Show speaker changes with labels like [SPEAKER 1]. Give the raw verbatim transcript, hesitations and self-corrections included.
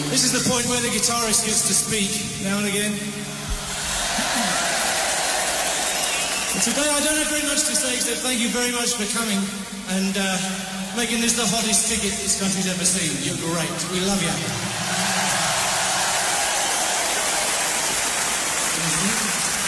[SPEAKER 1] This is the point where the guitarist gets to speak now and again. But today I don't have very much to say except thank you very much for coming and uh, making this the hottest ticket this country's ever seen. You're great. We love you.